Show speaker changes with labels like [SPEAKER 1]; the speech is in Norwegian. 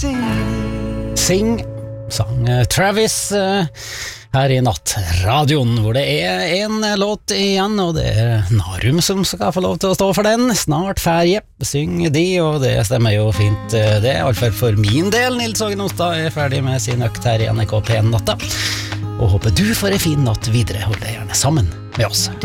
[SPEAKER 1] Sing, sang Travis her i nattradioen, hvor det en låt igjen, og det Narum som skal få lov til å stå for den. Snart ferie, syng de, og det stemmer jo fint det, i alle fall for min del. Nils Åge Nostad ferdig med sin økt her i NRK P1 natta, og håper du får en fin natt videre. Hold deg gjerne sammen med oss.